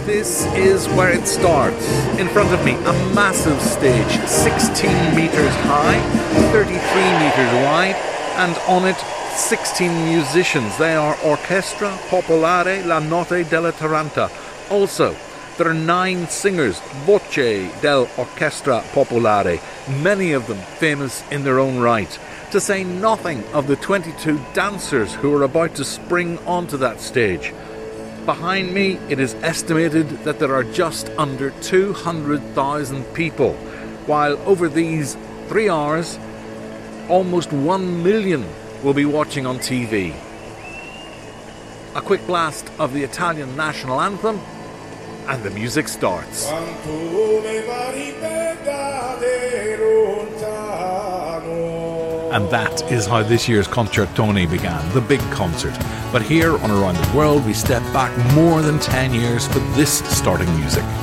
This is where it starts. In front of me, a massive stage, 16 metres high, 33 metres wide, and on it, 16 musicians. They are Orchestra Popolare La Notte della Taranta. Also, there are 9 singers, Voce del Orchestra Popolare, many of them famous in their own right. To say nothing of the 22 dancers who are about to spring onto that stage. Behind me, it is estimated that there are just under 200,000 people, while over these 3 hours, almost 1 million will be watching on TV. A quick blast of the Italian national anthem, and the music starts. And that is how this year's Concertoni began, the big concert. But here on Around the World, we step back more than 10 years for this starting music.